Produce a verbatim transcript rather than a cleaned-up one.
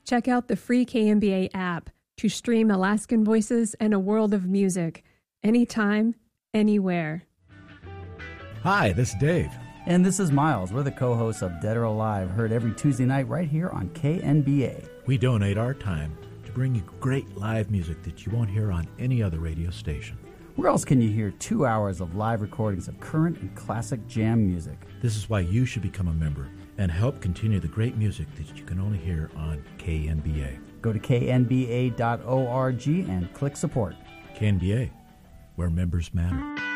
Check out the free K N B A app to stream Alaskan voices and a world of music, anytime, anywhere. Hi, this is Dave. And this is Miles. We're the co-hosts of Dead or Alive, heard every Tuesday night right here on K N B A. We donate our time to bring you great live music that you won't hear on any other radio station. Where else can you hear two hours of live recordings of current and classic jam music? This is why you should become a member and help continue the great music that you can only hear on K N B A. Go to K N B A dot org and click support. K N B A, where members matter.